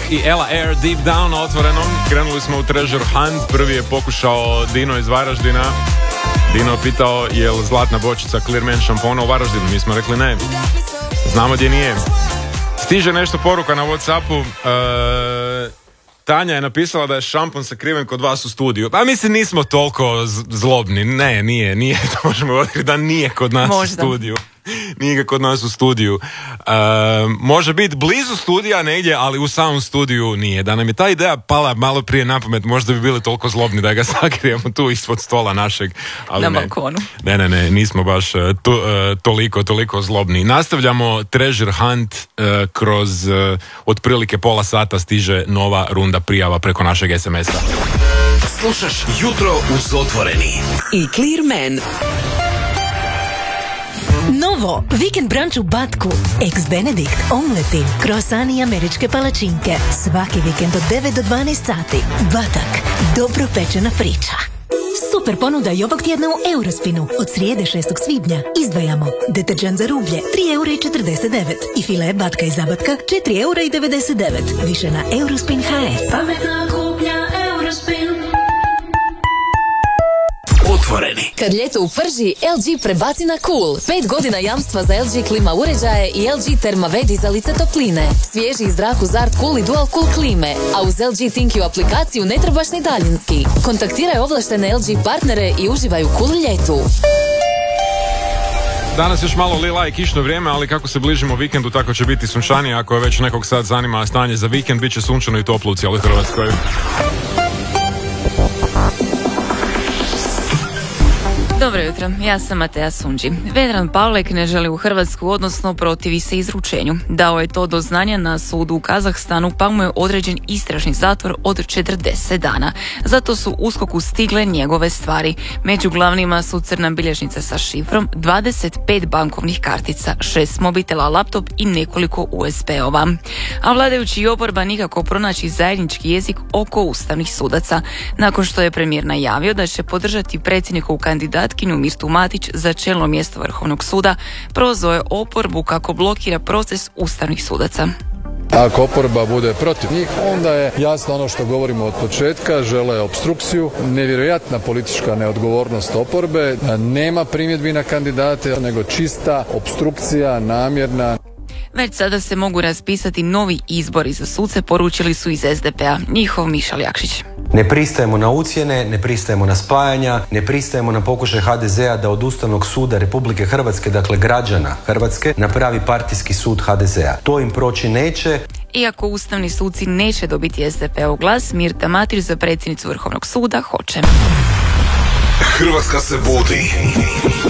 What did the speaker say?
i Ella Air, Deep Down na Otvorenom. Krenuli smo u Treasure Hunt. Prvi je pokušao Dino iz Varaždina. Dino je pitao je li zlatna bočica Clearman šampona u Varaždinu. Mi smo rekli ne. Znamo gdje nije. Stiže nešto poruka na Whatsappu. Tanja je napisala da je šampon sakriven kod vas u studiju. Pa mislim nismo toliko zlobni. Ne, nije. To možemo govoriti da nije kod nas u studiju. Nije ga kod nas u studiju. Može biti blizu studija negdje, ali u samom studiju nije. Da nam je ta ideja pala malo prije na pamet, možda bi bili toliko zlobni da ga sakrijemo tu ispod stola našeg. Ali na balkonu. Ne, nismo baš toliko zlobni. Nastavljamo Treasure Hunt kroz otprilike pola sata stiže nova runda prijava preko našeg SMS-a. Slušaš Jutro uz Otvoreni i Clearman. Novo, vikend brunch u Batku. Eggs Benedict, omleti, croissant i američke palačinke. Svaki vikend od 9 do 12 sati. Batak, dobro pečena priča. Super ponuda i ovog tjedna u Eurospinu. Od srijede 6. svibnja izdvajamo deterđent za rublje 3,49 € i file batka i zabatka 4,99 €. Više na Eurospin.hr. Pametna kupnja Eurospin. Otvoreni. Kad ljeto uprži, LG prebaci na cool. 5 godina jamstva za LG klima uređaje i LG Thermaved dizalice topline. Svježi zrak uz Art Cool i Dual Cool klime. A uz LG ThinQ aplikaciju ne trebaš ni daljinski. Kontaktiraj ovlaštene LG partnere i uživaj u cool ljetu. Danas još malo lila i kišno vrijeme, ali kako se bližimo vikendu, tako će biti sunčanije. Ako je već nekog sad zanima stanje za vikend, bit će sunčano i toplo u cijeloj Hrvatskoj. Dobro jutro, ja sam Mateja Sunđi. Vedran Pavlek ne želi u Hrvatsku, odnosno protivi se izručenju. Dao je to do znanja na sudu u Kazahstanu, pa mu je određen istražni zatvor od 40 dana. Zato su USKOK-u stigle njegove stvari. Među glavnima su crna bilježnica sa šifrom, 25 bankovnih kartica, 6 mobitela, laptop i nekoliko USB-ova. A vladajući i oporba nikako pronaći zajednički jezik oko ustavnih sudaca. Nakon što je premijer najavio da će podržati predsjednikovu kandidatkinju Mirtu Matić za čelno mjesto Vrhovnog suda, prozvao je oporbu kako blokira proces ustavnih sudaca. Ako oporba bude protiv njih, onda je jasno ono što govorimo od početka, žele opstrukciju, nevjerojatna politička neodgovornost oporbe, nema primjedbi na kandidate, nego čista opstrukcija, namjerna. Već sada se mogu raspisati novi izbori za suce, poručili su iz SDP-a. Njihov Mišel Jakšić. Ne pristajemo na ucjene, ne pristajemo na spajanja, ne pristajemo na pokušaj HDZ-a da od Ustavnog suda Republike Hrvatske, dakle građana Hrvatske, napravi partijski sud HDZ-a. To im proći neće. Iako ustavni suci neće dobiti SDP-ov glas, Mirta Matić za predsjednicu Vrhovnog suda hoće. Hrvatska se budi.